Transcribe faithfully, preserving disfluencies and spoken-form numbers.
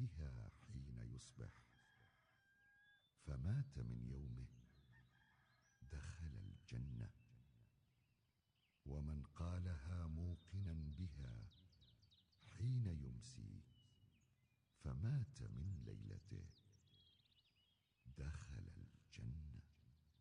بها حين يصبح فمات من يومه دخل الجنة، ومن قالها موقنا بها حين يمسي فمات من ليلته دخل الجنة.